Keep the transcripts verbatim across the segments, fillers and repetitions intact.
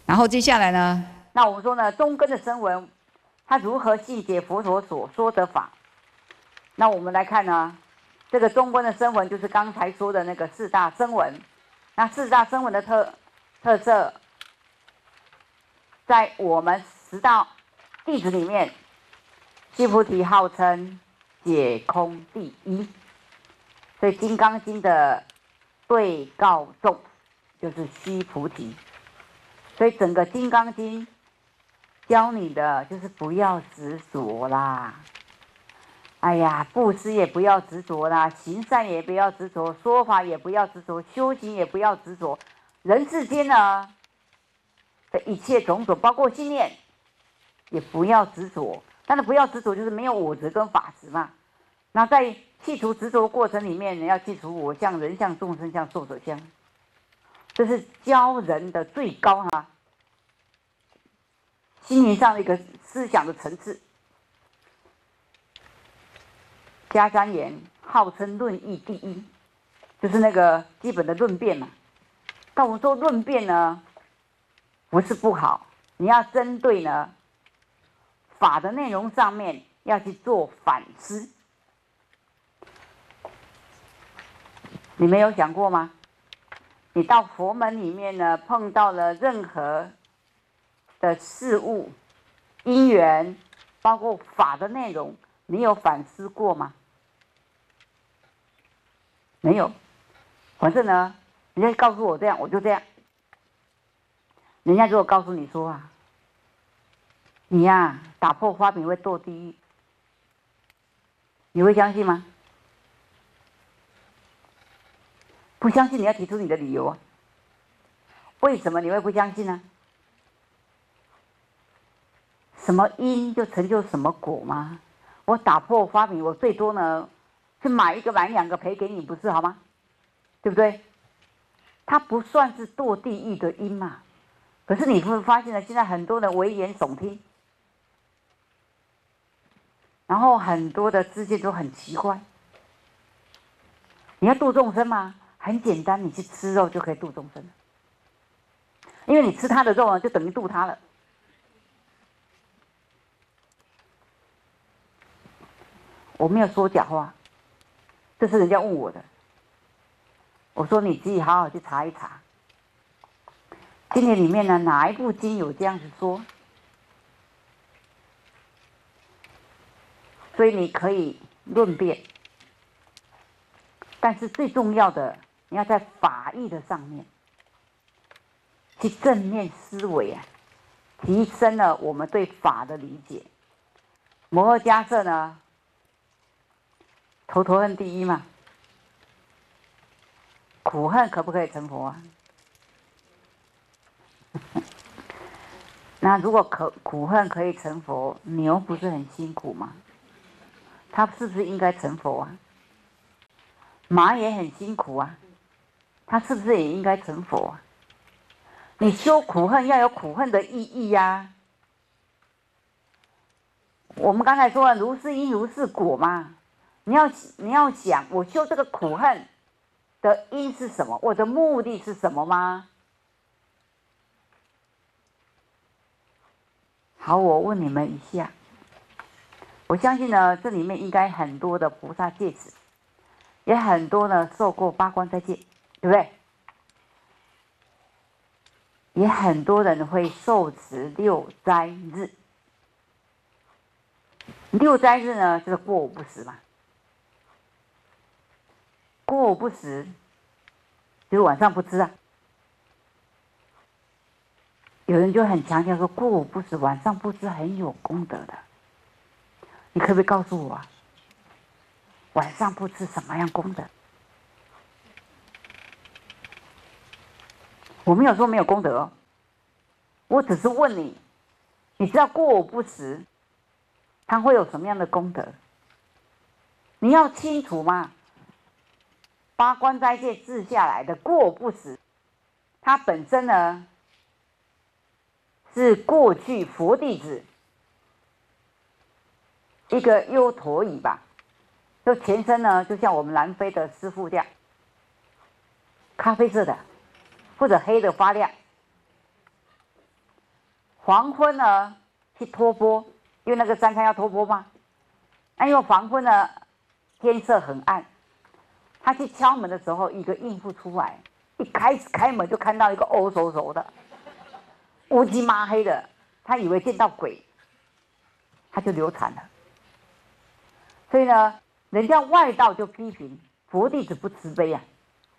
然后接下来呢？ 那我们说呢，中根的声闻，它如何细解佛陀所说的法？那我们来看呢，这个中根的声闻就是刚才说的那个四大声闻。那四大声闻的特特色，在我们十大弟子里面，须菩提号称解空第一，所以《金刚经》的对告众就是须菩提。所以整个《金刚经》教你的就是不要执着啦。哎呀，布施也不要执着啦，行善也不要执着，说法也不要执着，修行也不要执着。人世间呢的一切种种，包括信念，也不要执着。但是不要执着，就是没有我执跟法执嘛。那在去除执着过程里面，你要去除我相、人相、众生相、寿者相，这是教人的最高哈、啊、心灵上的一个思想的层次。家瞻言号称论义第一，就是那个基本的论辩嘛。但我们说论辩呢，不是不好，你要针对呢法的内容上面要去做反思。你没有想过吗？你到佛门里面呢，碰到了任何的事物、因缘，包括法的内容，你有反思过吗？没有，反正呢，人家告诉我这样，我就这样。人家如果告诉你说啊，你呀、啊、打破花瓶会堕地狱，你会相信吗？不相信你要提出你的理由啊。为什么你会不相信呢？什么因就成就什么果吗？我打破花瓶，我最多呢去买一个买两个赔给你，不是好吗？对不对？它不算是堕地狱的因嘛。可是你会发现呢，现在很多人危言耸听，然后很多的知见都很奇怪。你要度众生吗？很简单，你去吃肉就可以度众生，因为你吃他的肉呢，就等于度他了。我没有说假话，这是人家问我的。我说你自己好好去查一查，经典里面呢哪一部经有这样子说？所以你可以论辩，但是最重要的，你要在法义的上面去正面思维啊，提升了我们对法的理解。摩诃迦叶呢，头头恨第一嘛，苦恨可不可以成佛啊？那如果可苦恨可以成佛，牛不是很辛苦吗？它是不是应该成佛啊？马也很辛苦啊，它是不是也应该成佛啊？你修苦恨要有苦恨的意义呀、啊。我们刚才说了，如是因如是果嘛。你要你要想，我修这个苦恨的因是什么？我的目的是什么吗？好，我问你们一下，我相信呢，这里面应该很多的菩萨戒子，也很多呢受过八关斋戒，对不对？也很多人会受持六斋日。六斋日呢，就是过午不食嘛。过午不食，就是晚上不吃啊。有人就很强调说，过午不食，晚上不吃很有功德的。你可不可以告诉我啊？晚上不吃什么样功德？我没有说没有功德哦，我只是问你，你知道过午不食，它会有什么样的功德？你要清楚嘛。八关斋戒制下来的过午不食，它本身呢是过去佛弟子一个优陀夷吧，就前身呢就像我们南非的师傅这样，咖啡色的或者黑的发亮， 黄昏呢去托钵，因为那个三餐要托钵嘛。那因为黄昏呢天色很暗，他去敲门的时候，一个孕妇出来，一开始开门就看到一个欧熟熟的、乌漆麻黑的，他以为见到鬼，他就流产了。所以呢，人家外道就批评佛弟子不慈悲啊。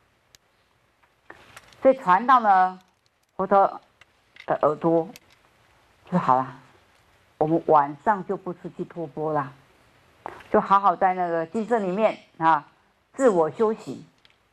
所以传到呢佛陀的耳朵，就好了，我们晚上就不出去托钵啦，就好好在那个精舍里面啊，自我修行。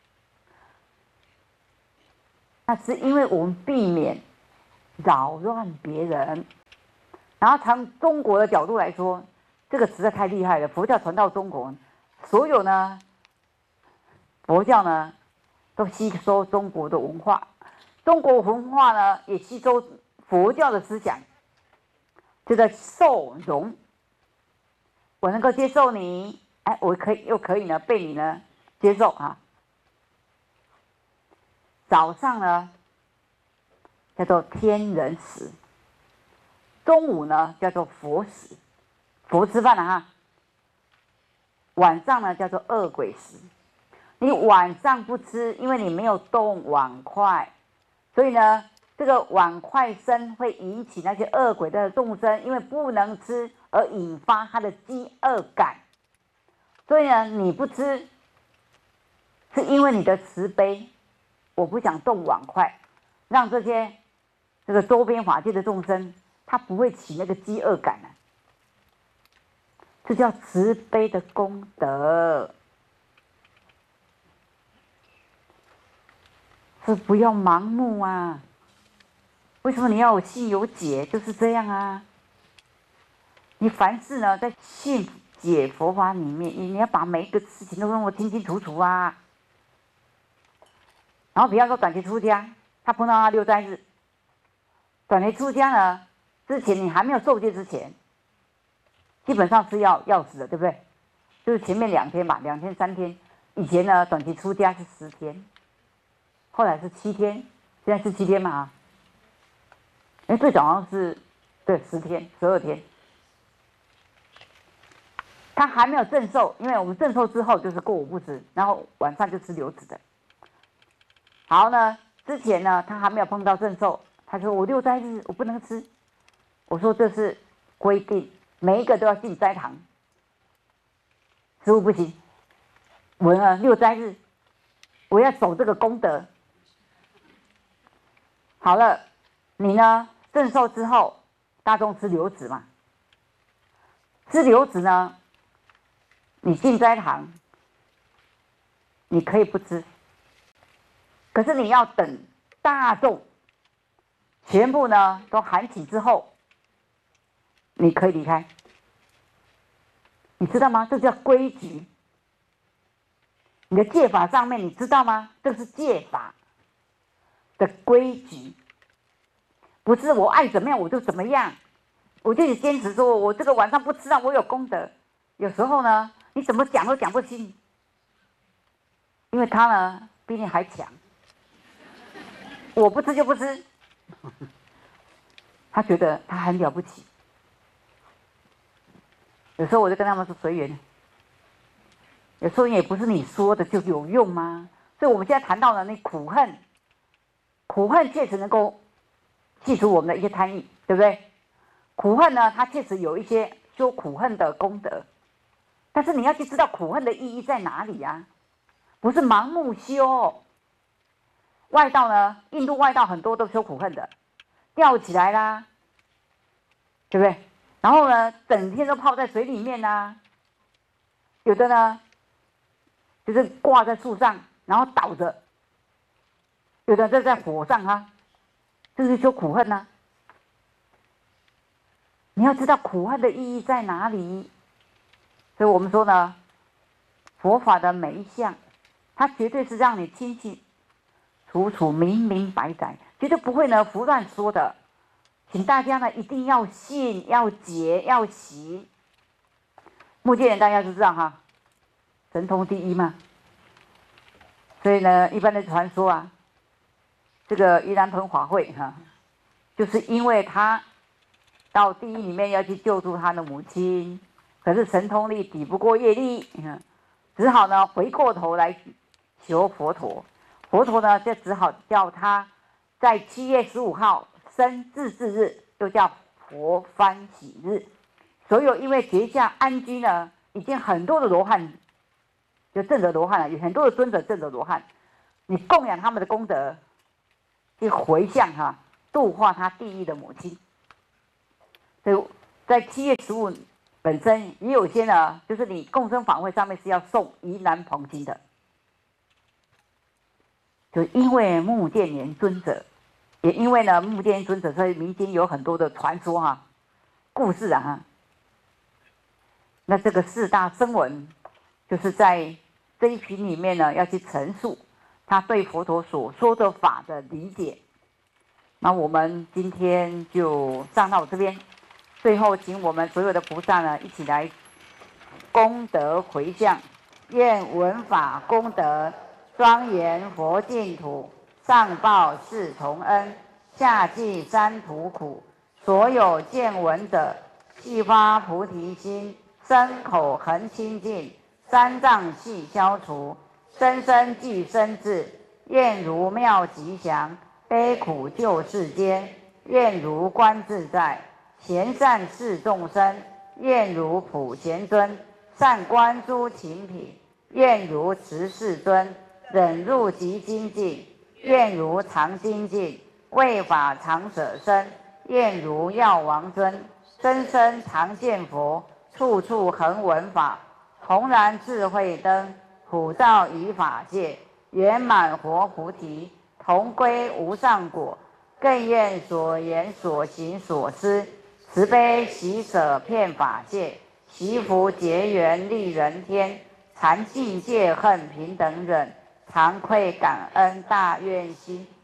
那是因为我们避免扰乱别人。然后从中国的角度来说，这个实在太厉害了。佛教传到中国，所有呢，佛教呢都吸收中国的文化，中国文化呢也吸收佛教的思想，就在受容。我能够接受你，哎，我可以又可以呢被你呢接受啊。早上呢叫做天人食，中午呢叫做佛食，佛吃饭了哈。晚上呢叫做恶鬼食，你晚上不吃，因为你没有动碗筷，所以呢这个碗筷声会引起那些恶鬼的众生，因为不能吃而引发他的饥饿感。所以呢你不吃，是因为你的慈悲，我不想动碗筷，让这些这个周边法界的众生，他不会起那个饥饿感啊。这叫慈悲的功德，是不要盲目啊！为什么你要有信有解？就是这样啊！你凡事呢，在信解佛法里面，你要把每一个事情都弄得清清楚楚啊。然后比方说短期出家，他碰到他六斋日，短期出家呢，之前你还没有受戒之前，基本上是要要死的，对不对？就是前面两天吧，两天三天。以前呢，短期出家是十天，后来是七天，现在是七天嘛啊？哎，最早好像是对十天、十二天。他还没有正受，因为我们正受之后就是过午不食，然后晚上就吃流质的。好呢，之前呢他还没有碰到正受，他说我六斋日我不能吃，我说这是规定，每一个都要进斋堂，食物不行。我呢六斋日，我要守这个功德。好了，你呢正受之后，大众吃流质嘛，吃流质呢，你进斋堂，你可以不吃，可是你要等大众全部呢都喊起之后，你可以离开。你知道吗？这叫规矩。你的戒法上面你知道吗？这是戒法的规矩，不是我爱怎么样我就怎么样，我就坚持说我这个晚上不吃啊，我有功德。有时候呢，你怎么讲都讲不清，因为他呢比你还强。我不吃就不吃，他觉得他很了不起。有时候我就跟他们说随缘。有时候也不是你说的就有用吗？所以我们现在谈到了那苦恨，苦恨确实能够去除我们的一些贪欲，对不对？苦恨呢，它确实有一些修苦恨的功德，但是你要去知道苦恨的意义在哪里呀、啊？不是盲目修。外道呢，印度外道很多都修苦恨的，吊起来啦，对不对？然后呢，整天都泡在水里面啦，有的呢。就是挂在树上，然后倒着；有的就在火上啊，这是修苦恨啊。你要知道苦恨的意义在哪里，所以我们说呢，佛法的每一项，它绝对是让你清清楚楚、明明白白，绝对不会呢胡乱说的。请大家呢一定要信、要解、要习。目犍连大家都知道哈。神通第一嘛，所以呢，一般的传说啊，这个盂兰盆法会哈、啊，就是因为他到地狱里面要去救助他的母亲，可是神通力抵不过业力，只好呢回过头来求佛陀。佛陀呢就只好叫他在七月十五号生自治日，就叫佛欢喜日。所有因为结下安居呢，已经很多的罗汉，就证得罗汉了，有很多的尊者证得罗汉，你供养他们的功德，去回向哈、啊，度化他地狱的母亲。所以在七月十五本身也有些呢，就是你共生法会上面是要诵疑难彭经的，就因为目犍连尊者，也因为呢目犍连尊者，所以民间有很多的传说哈、啊、故事啊哈。那这个四大声闻，就是在这一品里面呢，要去陈述他对佛陀所说的法的理解。那我们今天就上到这边，最后请我们所有的菩萨呢，一起来功德回向，愿闻法功德庄严佛净土，上报四重恩，下济三途苦。所有见闻者，悉发菩提心，身口恒清净，三障悉消除，生生具身智，愿如妙吉祥，悲苦救世间，愿如观自在，贤善侍众生，愿如普贤尊，善观诸勤品，愿如慈世尊，忍辱极精进，愿如常精进，为法常舍身，愿如药王尊，生生常见佛，处处恒闻法，弘然智慧灯，普照于法界，圆满活菩提，同归无上果。更愿所言所行所思，慈悲喜舍遍法界，习福结缘利人天，禅净戒恨平等忍，常愧感恩大愿心，